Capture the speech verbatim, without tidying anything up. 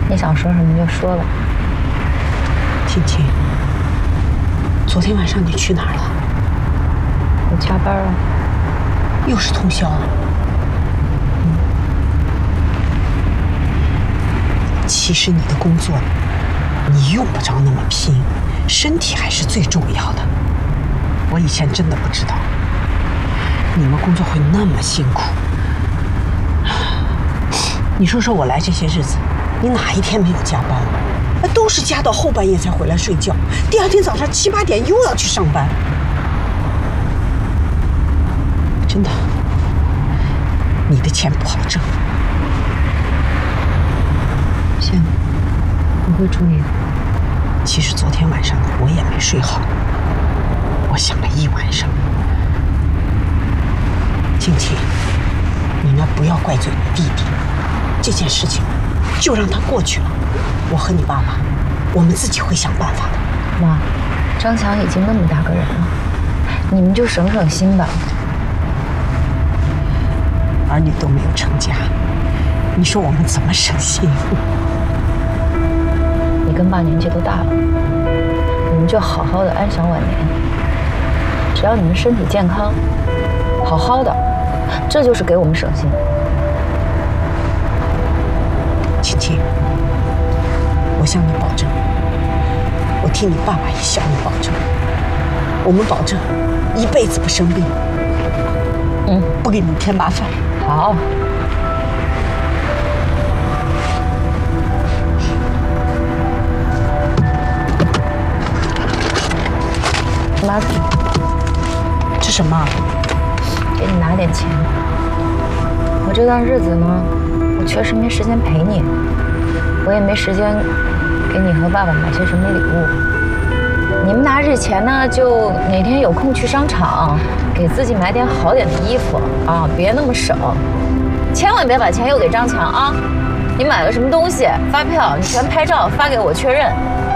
你想说什么就说吧。 青青，昨天晚上你去哪儿了？ 我加班了。 又是通宵啊？嗯。其实你的工作，你用不着那么拼，身体还是最重要的。我以前真的不知道，你们工作会那么辛苦。你说说我来这些日子，你哪一天没有加班？都是加到后半夜才回来睡觉，第二天早上七八点又要去上班。真的，你的钱不好挣。 行，我会注意的。 其实昨天晚上我也没睡好，我想了一晚上。静琪，你呢不要怪罪你弟弟，这件事情就让它过去了。我和你爸爸，我们自己会想办法的。 妈，张强已经那么大个人了，你们就省省心吧。 儿女都没有成家，你说我们怎么省心？ 你跟爸年纪都大了，你们就好好的安享晚年。只要你们身体健康，好好的，这就是给我们省心。 青青，我向你保证，我替你爸爸也向你保证，我们保证一辈子不生病， 嗯， 不给你添麻烦。 好。妈， 这什么？ 给你拿点钱。我这段日子呢，我确实没时间陪你，我也没时间给你和爸爸买些什么礼物。你们拿这钱呢，就哪天有空去商场，给自己买点好点的衣服啊，别那么省，千万别把钱又给张强啊！你买了什么东西，发票你全拍照发给我确认。